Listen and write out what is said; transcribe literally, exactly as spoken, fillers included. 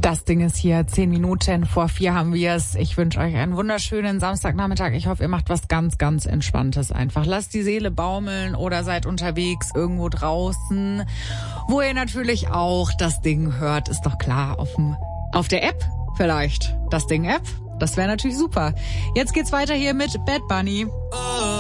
Das Ding ist hier, zehn Minuten vor vier haben wir es. Ich wünsche euch einen wunderschönen Samstagnachmittag. Ich hoffe, ihr macht was ganz, ganz Entspanntes einfach. Lasst die Seele baumeln oder seid unterwegs irgendwo draußen, wo ihr natürlich auch das Ding hört, ist doch klar, auf dem, auf der App vielleicht. Das Ding-App, das wäre natürlich super. Jetzt geht's weiter hier mit Bad Bunny. Oh.